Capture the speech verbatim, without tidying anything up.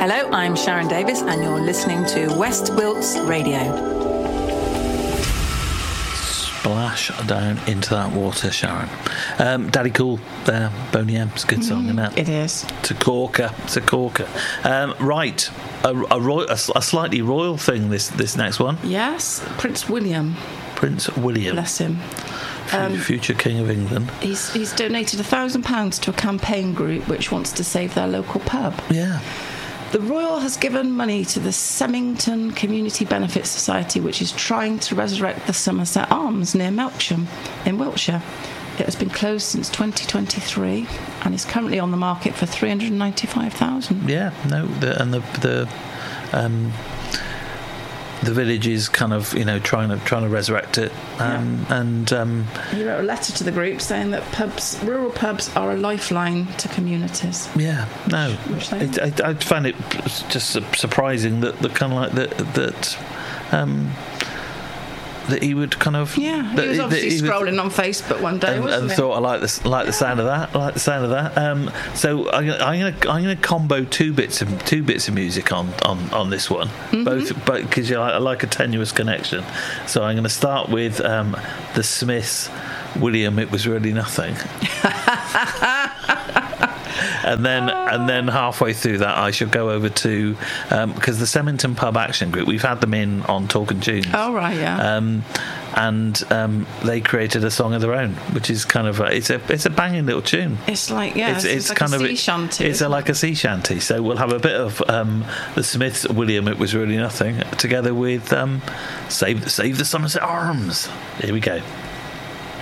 Hello, I'm Sharon Davis, and you're listening to West Wilts Radio. Splash down into that water, Sharon. Um, Daddy Cool there, Boney M. It's a good song, mm, isn't it? It is. It's a corker. It's a corker. Um, right, a, a, royal, a, a slightly royal thing, this, this next one. Yes, Prince William. Prince William. Bless him. Um, future King of England. He's he's donated a thousand pounds to a campaign group which wants to save their local pub. Yeah. The Royal has given money to the Semington Community Benefit Society, which is trying to resurrect the Somerset Arms near Melksham in Wiltshire. It has been closed since twenty twenty-three and is currently on the market for three hundred ninety-five thousand. Yeah, no, the, and the the um, the village is kind of, you know, trying to trying to resurrect it. Um, yeah. And um, he wrote a letter to the group saying that pubs, rural pubs, are a lifeline to communities. Yeah, no, which, which it, I, I find it just surprising that the kind of like that that. Um, that he would kind of yeah he was obviously he scrolling would, on Facebook one day and, wasn't and it? thought I like the like the sound of that I like the sound of that um, so I'm gonna, I'm gonna I'm gonna combo two bits of two bits of music on on, on this one, mm-hmm. both but because you know, I like a tenuous connection, so I'm going to start with um, the Smiths' William, It Was Really Nothing. And then, and then halfway through that, I shall go over to because um, the Semington Pub Action Group, we've had them in on Talking Tunes. Oh right, yeah. Um, and um, they created a song of their own, which is kind of a, it's a it's a banging little tune. It's like yeah, it's, it's, it's like kind a of sea shanty. It's a, like a sea shanty. So we'll have a bit of um, the Smiths' William, It Was Really Nothing, together with um, Save Save the Somerset Arms. Here we go.